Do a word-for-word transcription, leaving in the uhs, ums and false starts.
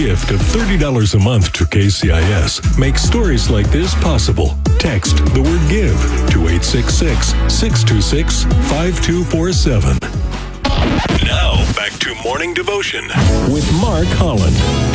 gift of thirty dollars a month to K C I S makes stories like this possible. Text the word GIVE to eight six six, six two six, five two four seven. Now, back to Morning Devotion with Mark Holland.